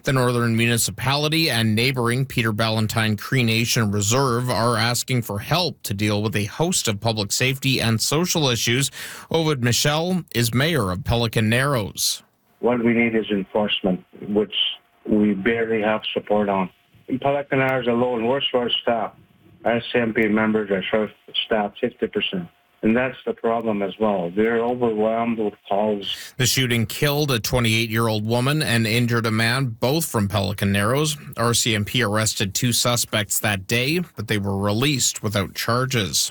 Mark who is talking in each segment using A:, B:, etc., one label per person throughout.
A: The Northern Municipality and neighboring Peter Ballantyne Cree Nation Reserve are asking for help to deal with a host of public safety and social issues. Ovid Michel is mayor of Pelican Narrows.
B: What we need is enforcement, which we barely have support on. In Pelican Narrows alone, we're short-staffed. Our CMP members are short-staffed 50%. And that's the problem as well. They're overwhelmed with calls.
A: The shooting killed a 28-year-old woman and injured a man, both from Pelican Narrows. RCMP arrested 2 suspects that day, but they were released without charges.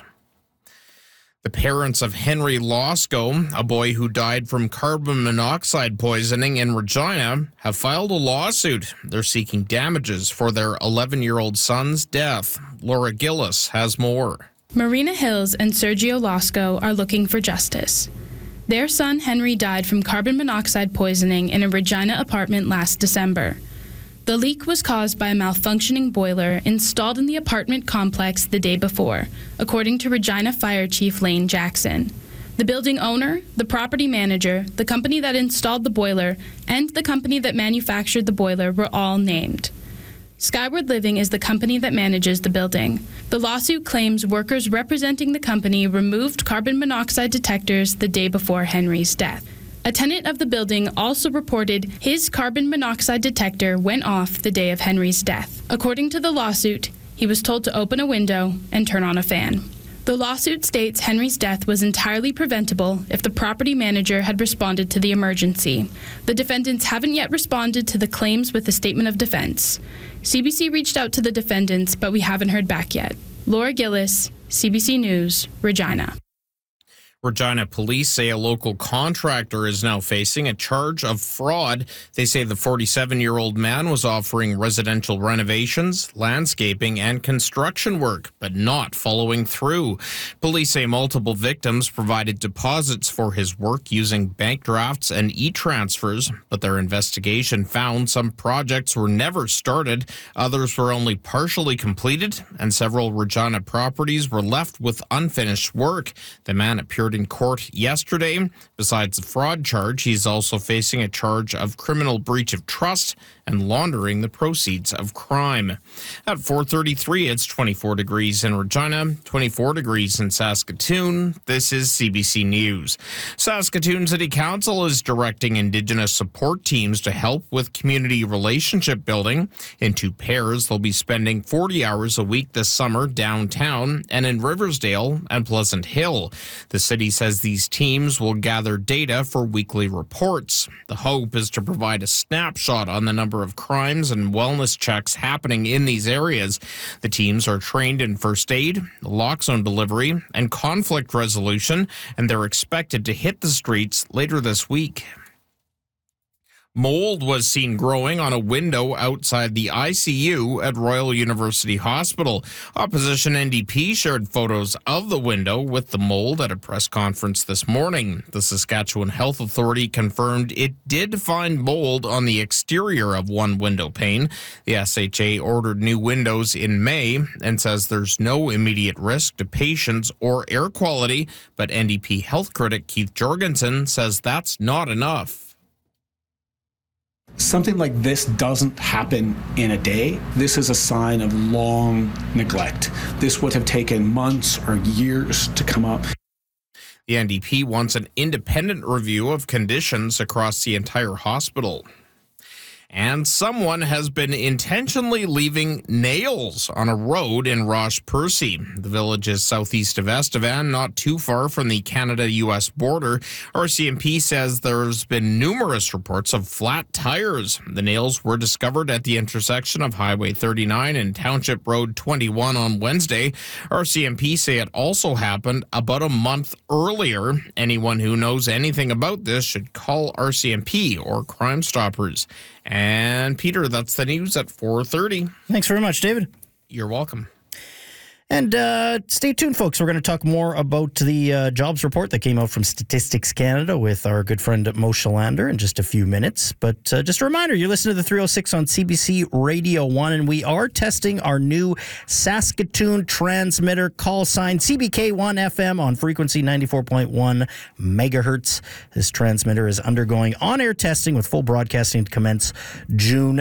A: The parents of Henry Losco, a boy who died from carbon monoxide poisoning in Regina, have filed a lawsuit. They're seeking damages for their 11-year-old son's death. Laura Gillis has more.
C: Marina Hills and Sergio Losco are looking for justice. Their son Henry died from carbon monoxide poisoning in a Regina apartment last December. The leak was caused by a malfunctioning boiler installed in the apartment complex the day before, according to Regina Fire Chief Lane Jackson. The building owner, the property manager, the company that installed the boiler, and the company that manufactured the boiler were all named. Skyward Living is the company that manages the building. The lawsuit claims workers representing the company removed carbon monoxide detectors the day before Henry's death. A tenant of the building also reported his carbon monoxide detector went off the day of Henry's death. According to the lawsuit, he was told to open a window and turn on a fan. The lawsuit states Henry's death was entirely preventable if the property manager had responded to the emergency. The defendants haven't yet responded to the claims with a statement of defense. CBC reached out to the defendants, but we haven't heard back yet. Laura Gillis, CBC News, Regina.
A: Regina police say a local contractor is now facing a charge of fraud. They say the 47-year-old man was offering residential renovations, landscaping, and construction work, but not following through. Police say multiple victims provided deposits for his work using bank drafts and e-transfers, but their investigation found some projects were never started, others were only partially completed, and several Regina properties were left with unfinished work. The man appeared in court yesterday. Besides the fraud charge, he's also facing a charge of criminal breach of trust and laundering the proceeds of crime. At 4:33, it's 24 degrees in Regina, 24 degrees in Saskatoon. This is CBC News. Saskatoon City Council is directing Indigenous support teams to help with community relationship building. In 2 pairs, they'll be spending 40 hours a week this summer downtown and in Riversdale and Pleasant Hill. The city says these teams will gather data for weekly reports. The hope is to provide a snapshot on the number of crimes and wellness checks happening in these areas. The teams are trained in first aid, lock zone delivery, and conflict resolution, and they're expected to hit the streets later this week. Mold was seen growing on a window outside the ICU at Royal University Hospital. Opposition NDP shared photos of the window with the mold at a press conference this morning. The Saskatchewan Health Authority confirmed it did find mold on the exterior of one window pane. The SHA ordered new windows in May and says there's no immediate risk to patients or air quality, but NDP health critic Keith Jorgensen says that's not enough.
D: Something like this doesn't happen in a day. This is a sign of long neglect. This would have taken months or years to come up.
A: The NDP wants an independent review of conditions across the entire hospital. And someone has been intentionally leaving nails on a road in Roche Percy. The village is southeast of Estevan, not too far from the Canada-U.S. border. RCMP says there's been numerous reports of flat tires. The nails were discovered at the intersection of Highway 39 and Township Road 21 on Wednesday. RCMP say it also happened about a month earlier. Anyone who knows anything about this should call RCMP or Crime Stoppers. And Peter, that's the news at 4:30.
E: Thanks very much, David.
A: You're welcome.
E: And stay tuned, folks. We're going to talk more about the jobs report that came out from Statistics Canada with our good friend Moshe Lander in just a few minutes. But just a reminder, you listen to the 306 on CBC Radio 1, and we are testing our new Saskatoon transmitter call sign, CBK1 FM on frequency 94.1 megahertz. This transmitter is undergoing on-air testing with full broadcasting to commence June